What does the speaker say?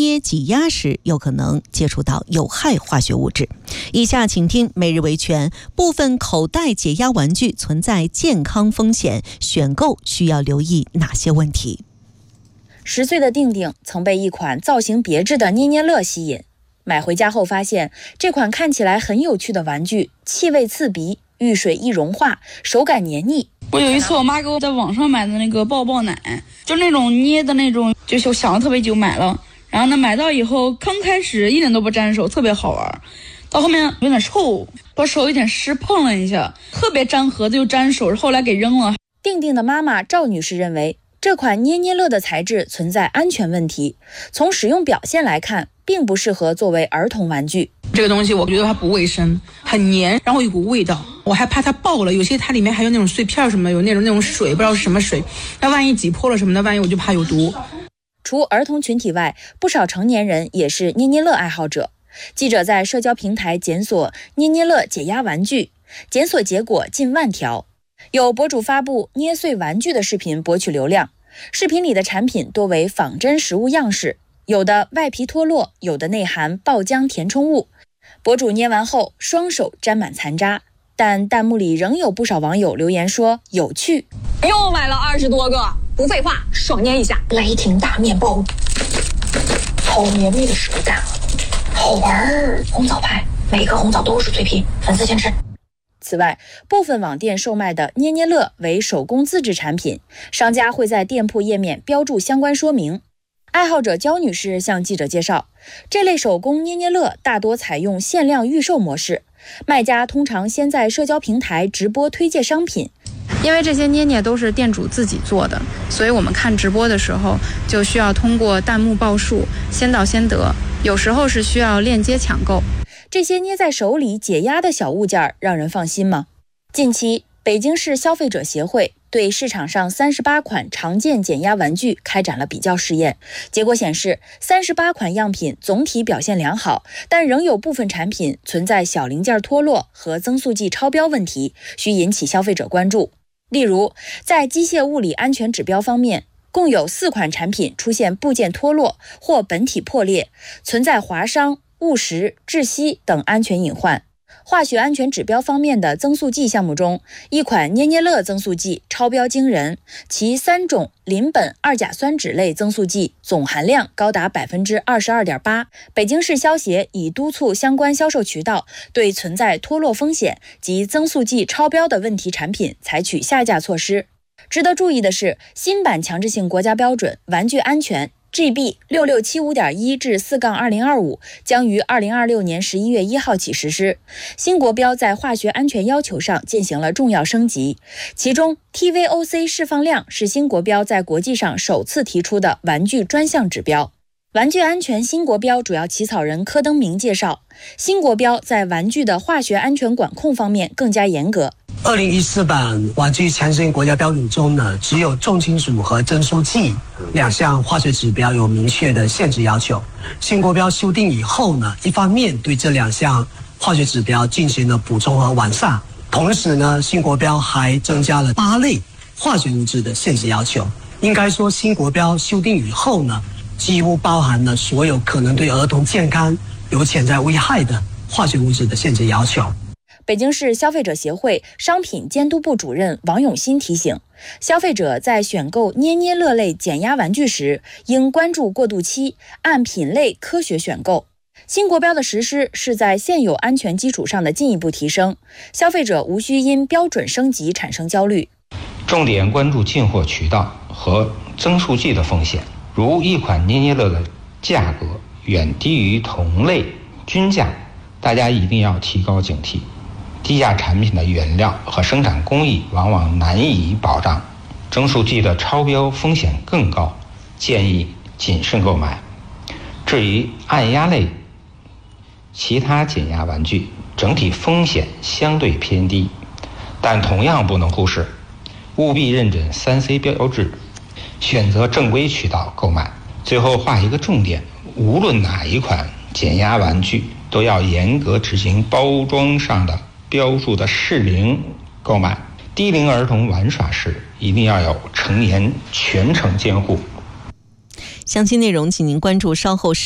捏、挤压时有可能接触到有害化学物质。以下请听每日维权，部分口袋解压玩具存在健康风险，选购需要留意哪些问题 ？10岁的定定曾被一款造型别致的捏捏乐吸引，买回家后发现这款看起来很有趣的玩具气味刺鼻，遇水易融化，手感黏腻。 我有一次我妈给我在网上买的那个抱抱奶，就那种捏的那种，就想了特别久买了，然后呢买到以后刚开始一点都不沾手，特别好玩，到后面有点臭，把手有点湿，碰了一下特别粘盒子又粘手，后来给扔了。 定定的妈妈赵女士认为这款捏捏乐的材质存在安全问题，从使用表现来看并不适合作为儿童玩具。 这个东西我觉得它不卫生，很黏，然后有股味道，我还怕它爆了，有些它里面还有那种碎片什么，有那种水，不知道是什么水，那万一挤破了什么的，万一我就怕有毒。 除儿童群体外，不少成年人也是捏捏乐爱好者。记者在社交平台检索捏捏乐解压玩具，检索结果近万条，有博主发布捏碎玩具的视频博取流量，视频里的产品多为仿真实物样式，有的外皮脱落，有的内含爆浆填充物。博主捏完后双手沾满残渣，但弹幕里仍有不少网友留言说有趣， 又买了20多个，不废话，爽捏一下。雷霆大面包，好绵密的手感，好玩。红枣派，每个红枣都是脆皮，粉丝先吃。 此外，部分网店售卖的捏捏乐为手工自制产品，商家会在店铺页面标注相关说明。爱好者焦女士向记者介绍，这类手工捏捏乐大多采用限量预售模式，卖家通常先在社交平台直播推介商品。 因为这些捏捏都是店主自己做的，所以我们看直播的时候就需要通过弹幕报数，先到先得，有时候是需要链接抢购。 这些捏在手里解压的小物件让人放心吗？近期，北京市消费者协会对市场上38款常见减压玩具开展了比较试验，结果显示38款样品总体表现良好，但仍有部分产品存在小零件脱落和增速剂超标问题，需引起消费者关注。例如，在机械物理安全指标方面，共有4款产品出现部件脱落或本体破裂，存在划伤、误食、窒息等安全隐患。化学安全指标方面的增速剂项目中，一款捏捏乐增速剂超标惊人，其3种邻苯二甲酸酯类增速剂总含量高达 22.8%。北京市消协已督促相关销售渠道对存在脱落风险及增速剂超标的问题产品采取下架措施。值得注意的是，新版强制性国家标准玩具安全GB 6675.1至4-2025将于2026年11月1号起实施。新国标在化学安全要求上进行了重要升级，其中 TVOC 释放量是新国标在国际上首次提出的玩具专项指标。玩具安全新国标主要起草人柯登明介绍，新国标在玩具的化学安全管控方面更加严格。 2014版玩具强制性国家标准中呢，只有重金属和增速剂2项化学指标有明确的限制要求。新国标修订以后呢，一方面对这2项化学指标进行了补充和完善，同时呢，新国标还增加了8类化学物质的限制要求。应该说，新国标修订以后呢，几乎包含了所有可能对儿童健康有潜在危害的化学物质的限制要求。 北京市消费者协会商品监督部主任王永新提醒，消费者在选购捏捏乐类减压玩具时，应关注过渡期，按品类科学选购。新国标的实施是在现有安全基础上的进一步提升，消费者无需因标准升级产生焦虑。 重点关注进货渠道和增速剂的风险，如一款捏捏乐的价格远低于同类均价，大家一定要提高警惕。低价产品的原料和生产工艺往往难以保障，增速剂的超标风险更高，建议谨慎购买。至于按压类其他减压玩具，整体风险相对偏低，但同样不能忽视，务必认准3C 标志，选择正规渠道购买。最后画一个重点，无论哪一款减压玩具，都要严格执行包装上的标注的适龄购买，低龄儿童玩耍时一定要有成年全程监护。 详细内容请您关注稍后